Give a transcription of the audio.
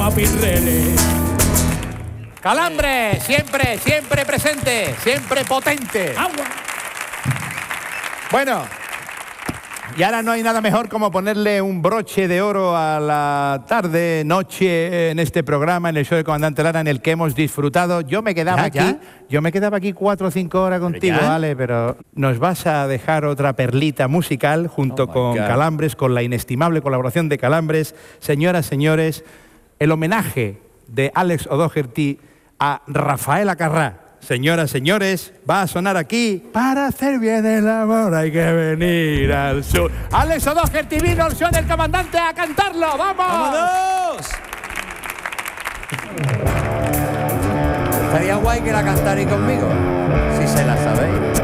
papirrele. Calambre, siempre, siempre presente, siempre potente. Agua. Bueno, y ahora no hay nada mejor como ponerle un broche de oro a la tarde, noche en este programa, en el show de Comandante Lara, en el que hemos disfrutado. Yo me quedaba aquí 4 o 5 horas contigo, Ale, pero nos vas a dejar otra perlita musical junto con Calambres, con la inestimable colaboración de Calambres. Señoras, señores, el homenaje de Alex O'Doherty a Rafael Acarrá. Señoras, señores, va a sonar aquí. Para hacer bien el amor hay que venir al sur. Alex O'Doherty vino al show del comandante a cantarlo. ¡Vamos! ¡Vámonos! Estaría guay que la cantarais conmigo, si se la sabéis.